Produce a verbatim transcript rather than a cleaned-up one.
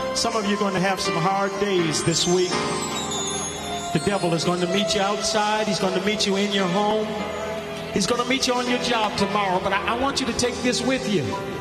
Some of you are going to have some hard days this week. The devil is going to meet you outside. He's going to meet you in your home. He's going to meet you on your job tomorrow. But I, I want you to take this with you.